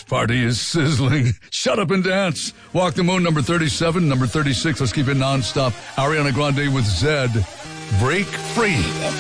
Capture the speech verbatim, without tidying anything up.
party is sizzling. Shut up and dance. Walk the Moon, number thirty-seven. Number thirty-six, let's keep it nonstop. Ariana Grande with Zed. Break Free.